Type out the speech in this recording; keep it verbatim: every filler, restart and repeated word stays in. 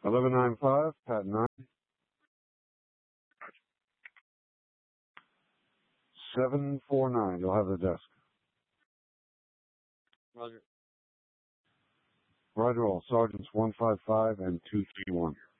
eleven ninety-five, Pat nine. seven four nine, you'll have the desk. Roger. Roger all. Sergeants one five five and two three one.